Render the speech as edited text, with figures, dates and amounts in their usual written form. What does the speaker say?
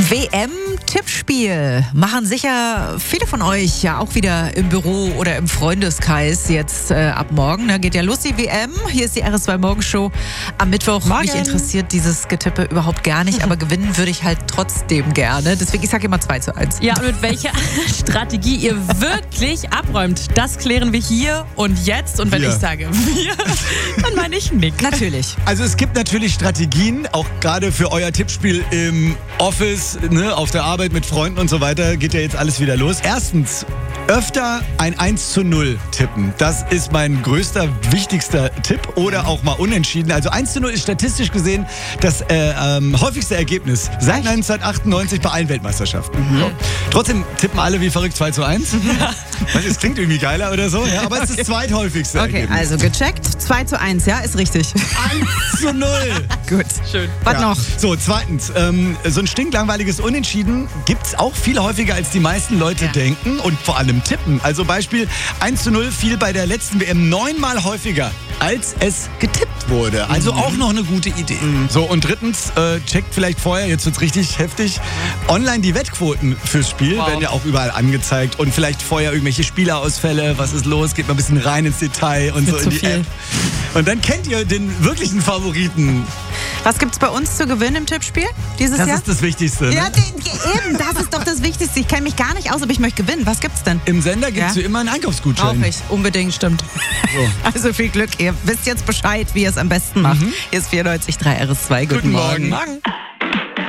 WM-Tippspiel machen sicher viele von euch ja auch wieder im Büro oder im Freundeskreis jetzt ab morgen. Da geht ja los die WM. Hier ist die RS2 Morgenshow am Mittwoch. Morgen. Mich interessiert dieses Getippe überhaupt gar nicht, aber gewinnen würde ich halt trotzdem gerne. Deswegen, ich sage immer 2:1. Ja, und mit welcher Strategie ihr wirklich abräumt, das klären wir hier und jetzt. Und wenn ich sage wir, dann meine ich Nick. Natürlich. Also es gibt natürlich Strategien, auch gerade für euer Tippspiel im Office, ne, auf der Arbeit mit Freunden und so weiter, geht ja jetzt alles wieder los. Erstens, öfter ein 1:0 tippen. Das ist mein größter, wichtigster Tipp. Oder auch mal unentschieden. Also 1:0 ist statistisch gesehen das häufigste Ergebnis seit 1998 bei allen Weltmeisterschaften. So. Trotzdem tippen alle wie verrückt 2:1. Das klingt irgendwie geiler oder so, ja, aber es ist das zweithäufigste Ergebnis. Also gecheckt. 2:1, ja, ist richtig. 1:0. Gut. Schön. Was noch? So, zweitens, so ein stinklangweiliges Unentschieden gibt es auch viel häufiger, als die meisten Leute denken und vor allem tippen. Also Beispiel 1:0 fiel bei der letzten WM 9-mal häufiger, als es getippt wurde. Also auch noch eine gute Idee. So, und drittens, checkt vielleicht vorher, jetzt wird's richtig heftig, online die Wettquoten fürs Spiel werden ja auch überall angezeigt und vielleicht vorher irgendwelche Spielerausfälle, was ist los, geht mal ein bisschen rein ins Detail und so in die App. Und dann kennt ihr den wirklichen Favoriten. Was gibt's bei uns zu gewinnen im Tippspiel dieses Jahr? Das ist das Wichtigste. Ne? Ja, eben, das ist doch das Wichtigste. Ich kenne mich gar nicht aus, aber ich möchte gewinnen. Was gibt's denn? Im Sender gibt's ja immer einen Einkaufsgutschein. Brauche ich, unbedingt, stimmt. So. Also viel Glück, ihr wisst jetzt Bescheid, wie ihr es am besten macht. Hier ist 94.3 RS2. Guten Morgen. Morgen.